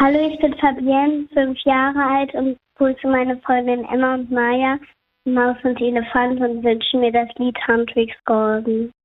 Hallo, ich bin Fabienne, 5 Jahre alt und grüße meine Freundin Emma und Maya, Maus und Elefant und wünsche mir das Lied Handwegs Golden.